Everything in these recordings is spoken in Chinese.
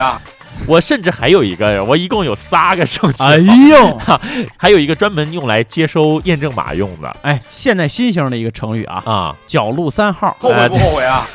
我甚至还有一个，我一共有3个手机号。 哎呦， 还有一个专门用来接收验证码用的。 哎，现在新型的一个成语啊，角路3号， 后悔不后悔啊？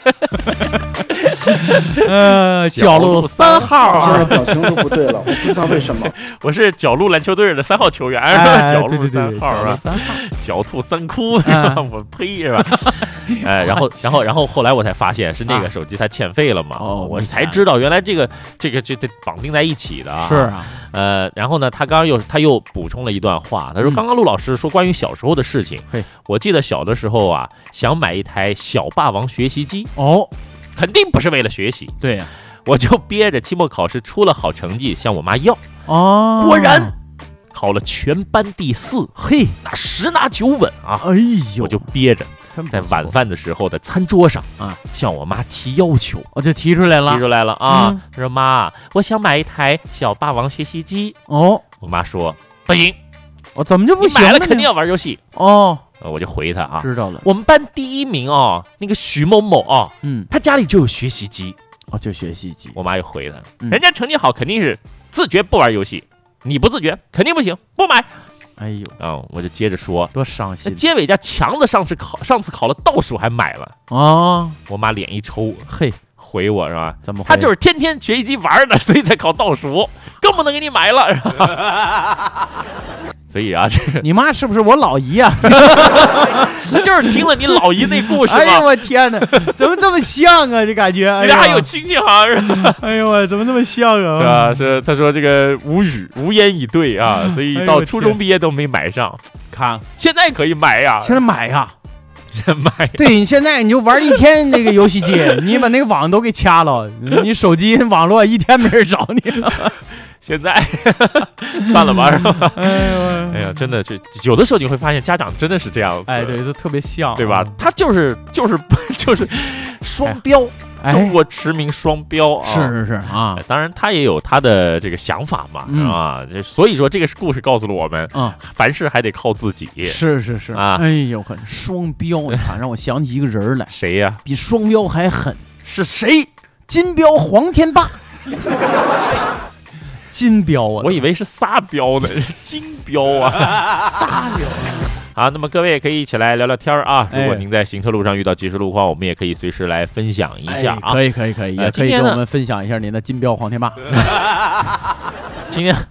角路3号这个表情都不对了，我不知道为什么。 我是角路篮球队的3号球员，角路3号是吧？狡兔3窟是吧？我呸是吧？然后后来我才发现是那个手机它欠费了嘛，我才知道原来这个得绑定在一起的啊。 是啊。 然后呢，他又补充了一段话，他说刚刚陆老师说关于小时候的事情，我记得小的时候啊，想买一台小霸王学习机，肯定不是为了学习， 对呀， 我就憋着期末考试出了好成绩向我妈要，果然考了全班第4，嘿，那10拿9稳啊， 哎呦， 我就憋着。在晚饭的时候的餐桌上啊，向我妈提要求， 我就提出来了啊。他说妈，我想买一台小霸王学习机。我妈说不行， 我怎么就不行？ 你买了肯定要玩游戏。我就回他啊， 知道了。 我们班第1名哦，那个许某某哦，他家里就有学习机， 就学习机。 我妈又回他，人家成绩好肯定是自觉不玩游戏，你不自觉肯定不行，不买。 哎呦， 我就接着说， 多伤心。 结尾家强子上次考了倒数还买了我妈脸一抽，嘿，回我是吧？ 怎么？ 他就是天天学习机玩的，所以才考倒数，更不能给你买了，是吧？所以啊， 你妈是不是我老姨啊？ 就是听了你老姨那故事嘛。 哎呦我天哪，怎么这么像啊？这感觉， 你俩还有亲戚好像是。 哎呦我怎么这么像啊？ 是吧？是他说这个无语无言以对啊，所以到初中毕业都没买上。 看， 现在可以买呀， 现在买呀。 买对，你现在你就玩一天那个游戏机，你把那个网都给掐了，你手机网络一天没人找你了。 现在算了吧，是吧？哎呀，真的是有的时候你会发现家长真的是这样子， 哎，对，都特别像， 对吧？他就是双标，中国驰名双标啊！ 是啊， 当然他也有他的这个想法嘛，啊，所以说这个故事告诉了我们，凡事还得靠自己。 是啊，哎呦，双标，让我想起一个人来， 谁呀？ 比双标还狠， 是谁？ 金标黄天霸。金标啊， 我以为是撒标呢，金标啊，撒标。好，那么各位也可以一起来聊聊天啊。如果您在行车路上遇到即时路况，我们也可以随时来分享一下啊。 可以，也可以跟我们分享一下您的金标黄天霸。 今天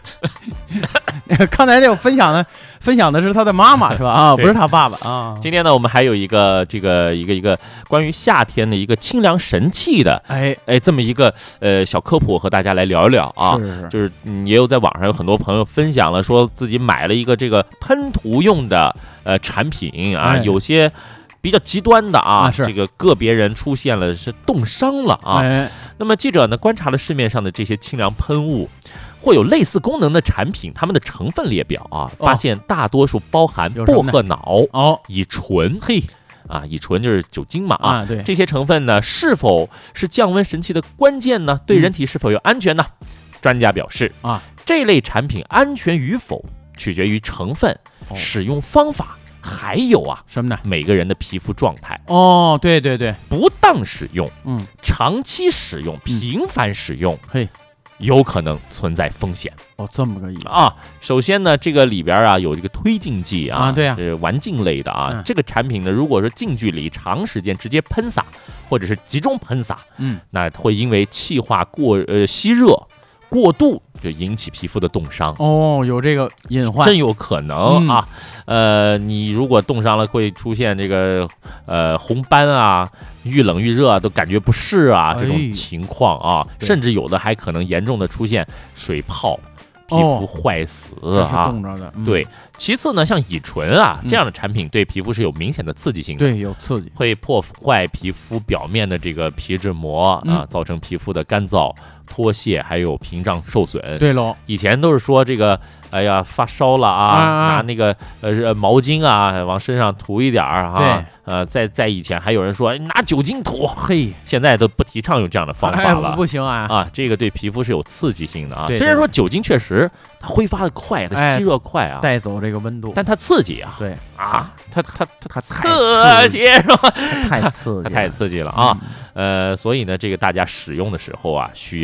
刚才那我分享的是他的妈妈是吧？啊，不是他爸爸啊。 今天呢，我们还有一个一个关于夏天的一个清凉神器的，这么一个小科普和大家来聊一聊啊。就是也有在网上有很多朋友分享了，说自己买了一个这个喷涂用的产品啊，有些比较极端的啊，这个个别人出现了是冻伤了啊。那么记者呢观察了市面上的这些清凉喷雾。或有类似功能的产品，它们的成分列表啊，发现大多数包含薄荷脑、乙醇，乙醇就是酒精嘛啊， 对， 这些成分呢，是否是降温神器的关键呢？对人体是否有安全呢？专家表示这类产品安全与否取决于成分、使用方法。还有什么呢？ 每个人的皮肤状态对， 不当使用，长期使用、频繁使用，有可能存在风险这么个意思啊。首先呢，这个里边有这个推进剂对是玩镜类的啊。这个产品呢，如果说近距离长时间直接喷洒，或者是集中喷洒，那会因为气化吸热过度就引起皮肤的冻伤有这个隐患， 真有可能啊。你如果冻伤了，会出现这个红斑啊，遇冷遇热都感觉不适啊，这种情况啊，甚至有的还可能严重的出现水泡。皮肤坏死冻着的。 对，其次呢，像乙醇这样的产品对皮肤是有明显的刺激性的， 对，有刺激， 会破坏皮肤表面的这个皮脂膜造成皮肤的干燥、脱屑，还有屏障受损。 对喽， 以前都是说这个，哎呀发烧了拿那个毛巾往身上涂一点在以前还有人说拿酒精涂，现在都不提倡用这样的方法了， 不行这个对皮肤是有刺激性的啊。虽然说酒精确实它挥发的快，它吸热快带走这个温度， 但它刺激对它刺激是吧？ 太刺激， 太刺激了啊！所以呢，这个大家使用的时候需要。